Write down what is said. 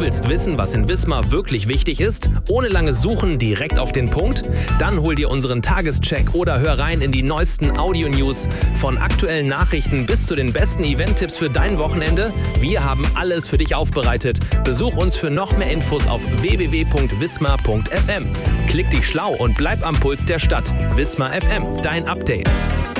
willst wissen, was in Wismar wirklich wichtig ist, ohne langes Suchen direkt auf den Punkt? Dann hol dir unseren Tagescheck oder hör rein in die neuesten Audio-News. Von aktuellen Nachrichten bis zu den besten Event-Tipps für dein Wochenende. Wir haben alles für dich aufbereitet. Besuch uns für noch mehr Infos auf www.wismar.fm. Klick dich schlau und bleib am Puls der Stadt. Wismar FM, dein Update.